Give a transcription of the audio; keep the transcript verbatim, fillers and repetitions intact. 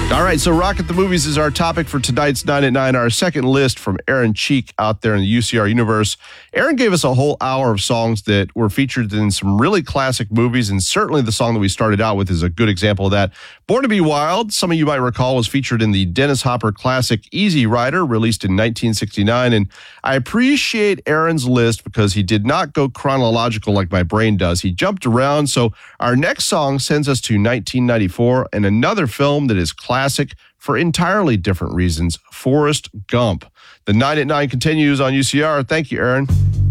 All right, so Rock at the Movies is our topic for tonight's nine at nine, our second list from Aaron Cheek out there in the U C R universe. Aaron gave us a whole hour of songs that were featured in some really classic movies, and certainly the song that we started out with is a good example of that. Born to be Wild, some of you might recall, was featured in the Dennis Hopper classic Easy Rider, released in nineteen sixty-nine, and I appreciate Aaron's list because he did not go chronological like my brain does. He jumped around, so our next song sends us to nineteen ninety-four and another film that is classic for entirely different reasons, Forrest Gump. The nine at nine continues on U C R. Thank you, Aaron.